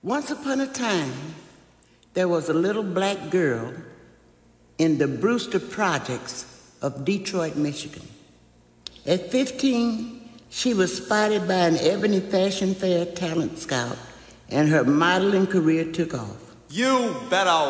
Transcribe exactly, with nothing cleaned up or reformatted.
Once upon a time, there was a little black girl in the Brewster Projects of Detroit, Michigan. At fifteen, she was spotted by an Ebony Fashion Fair talent scout, and her modeling career took off. You better